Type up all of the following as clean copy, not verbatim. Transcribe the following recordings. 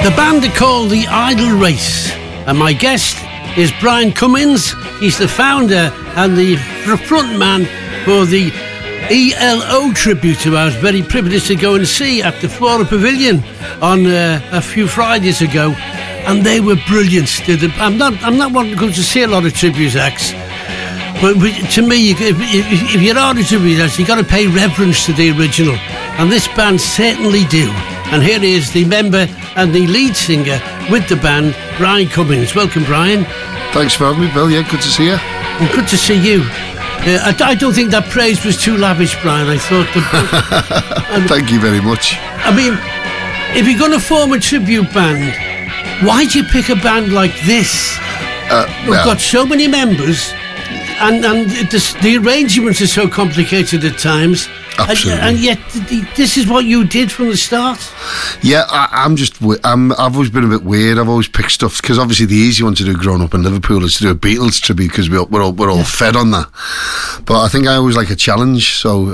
The band are called The Idle Race, and my guest is Brian Cummins. He's the founder and the front man for the ELO tribute who I was very privileged to go and see at the Flora Pavilion on a few Fridays ago, and they were brilliant. I'm not wanting to go to see a lot of tribute acts, but to me, if you're on a tribute act, you've got to pay reverence to the original, and this band certainly do. And here is the member and the lead singer with the band, Brian Cummins. Welcome, Brian. Thanks for having me, Bill. Yeah, good to see you. Well, good to see you. I don't think that praise was too lavish, Brian. I thought Thank you very much. I mean, if you're going to form a tribute band, why'd you pick a band like this? We've got so many members, and the arrangements are so complicated at times. Absolutely. And yet, this is what you did from the start. Yeah, I've always been a bit weird. I've always picked stuff because obviously the easy one to do growing up in Liverpool is to do a Beatles tribute because we're all fed on that. But I think I always like a challenge, so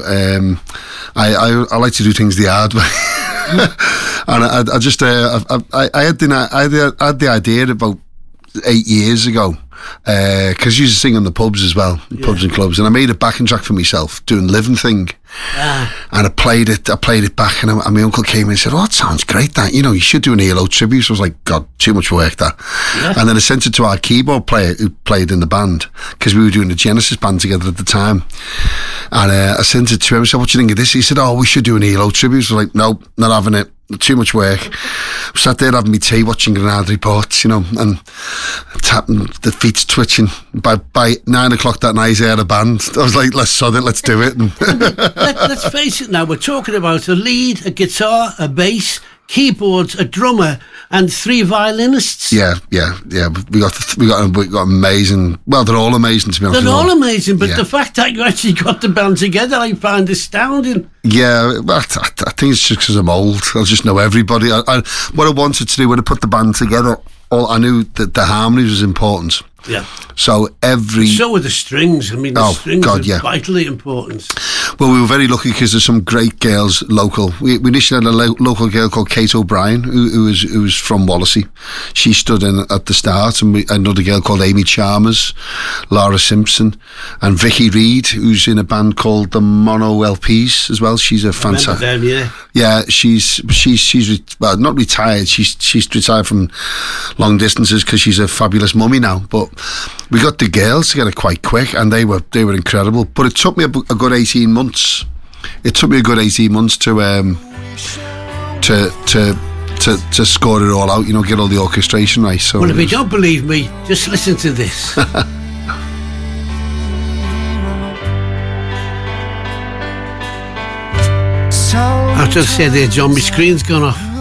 I like to do things the hard way. And I had the idea about 8 years ago. Because I used to sing in the pubs as well, pubs and clubs, and I made a backing track for myself doing Living Thing, and I played it back, and my uncle came in and said, "Oh, that sounds great, that, you should do an ELO tribute." So I was like, "God, too much work, that." And then I sent it to our keyboard player who played in the band, because we were doing the Genesis band together at the time, and I sent it to him. I said, "What do you think of this?" He said, "Oh, we should do an ELO tribute." So I was like, "No, not having it. Too much work." I sat there having me tea, watching Granada Reports, and tapping, the feet twitching. By 9 o'clock that night, I had a band. I was like, "Let's sod it, let's do it." Let's face it now, we're talking about a lead, a guitar, a bass, keyboards, a drummer, and 3 violinists. Yeah. We got amazing. Well, they're all amazing, to be honest. They're all amazing, but the fact that you actually got the band together, I find astounding. Yeah, I think it's just because I'm old. I just know everybody. What I wanted to do when I put the band together, I knew that the harmony was important. Yeah. So were the strings. I mean, the strings are vitally important. Well, we were very lucky because there's some great girls local. We initially had a local girl called Kate O'Brien, who was from Wallasey. She stood in at the start, and another girl called Amy Chalmers, Laura Simpson, and Vicky Reid, who's in a band called the Mono LPs as well. She's a fantastic. I remember them, yeah. She's not retired. She's retired from long distances because she's a fabulous mummy now. But we got the girls together quite quick, and they were incredible. But it took me a good 18 months. It took me a good 18 months to score it all out. Get all the orchestration right. So, well, if you don't believe me, just listen to this. I just said there, John, my screen's gone off.